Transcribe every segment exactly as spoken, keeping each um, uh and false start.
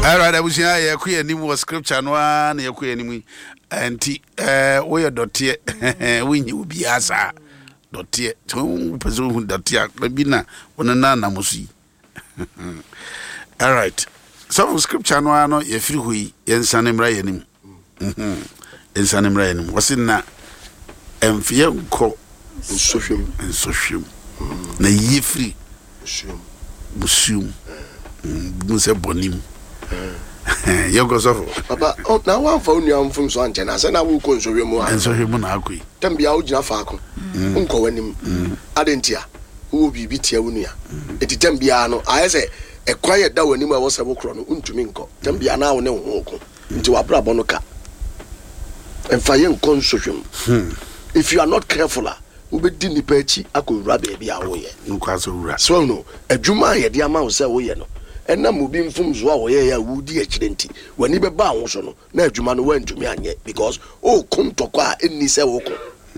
Alright, I was here, I queer name was scripture one, you queer name, and tea, uh, we are dot here, when you be as a dot here, to presume that tia, Babina, when a nana musi. Alright, some scripture one, you feel we, and Sanim Ryanim, and Sanim Ryanim, was in that, and fear co social and social. Na ye free, Museum, Musa Bonim. You go so. Papa, oh, now one phone you from Swanton. I said, I will console you more. And so you monarchy. Can be out Jaffaco. Uncle when him Adentia, who will be Bitia Unia. It is Tembiano. I say, a quiet down when I was a walk on Untuminko. Tembiana no walk into a Brabonoca. And fire consortium. If you are not careful, who be dinny petty, I could rub baby away. No castle rat. So no, a Juma, a dear mouse away. And now moving from Zwa, yeah, would dear Chidenti. When he be bound, so no, now Juman went to me and yet because oh, come to qua in this walk.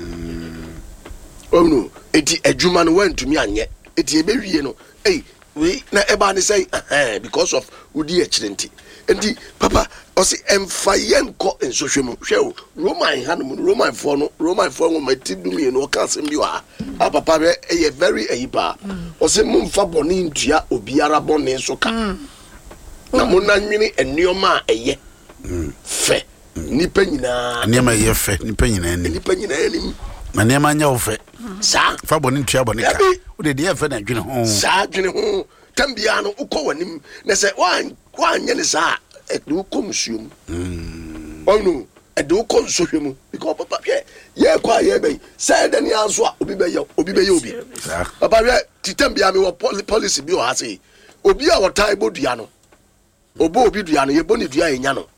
Oh no, it a Juman went to me and yet it a baby, you know. Hey, we na ebani say, because of Udi Chidenti. And the papa, I say, and fire caught in social show. Roman Hanum, Roman phone, Roman phone, my team do me and what can't you are. Ah, papa, a very a bar. Or say, Moon Fabonin, Tia, Obiara Bonne, so come. Namuna mini and Neoma a ye. Fe, Nipenina, Nema ye fe, Nipenina, and Nipenina, my name I know fe. Sa, Fabonin Chabonica. What did you have? You know, Sa, you know, Tambiano, Uko and him. They say, one. One yenisa at do consume. Oh no, at do consume because papa, yeah, quite yeah, bay. Said any answer, Obi Bay, Obi Bay, Obi. Papa, Titambia, what policy be or say, Obia or Taibo Diano, Obo Bidiano, ye boni dia in Yano.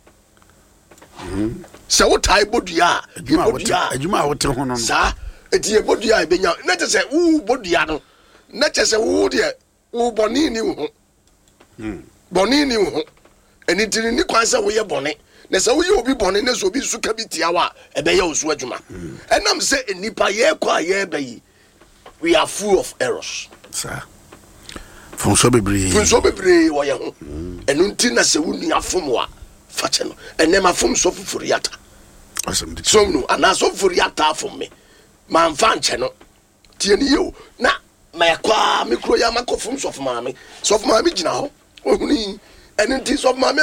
So what Taibo dia, you might want to honor, sir. It's ye bodia, Benya, not to say, ooh, Bodiano, not to say, ooh, dear, ooh, Bonini. Bonini, and it didn't quite we are bonnet. Nessa will be bonnet, will be Sukabitiawa, a bay of Swajuma. And I'm saying, Nipa ye qua bay. We are full of errors, sir. From Sobibri, from Sobibri, and Untina Sewunia Fumwa, Fachano, and then my fum so furiata. So no, and I so furiata for me. Man fan channel. Tienio, na, my qua, Microyamako from Soft Mammy, Soft Mammy now. Oh, and it is of my